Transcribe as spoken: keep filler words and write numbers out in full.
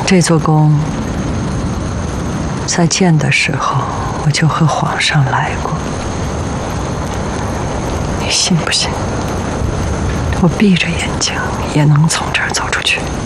这座宫在建的时候，我就和皇上来过。你信不信？我闭着眼睛也能从这儿走出去。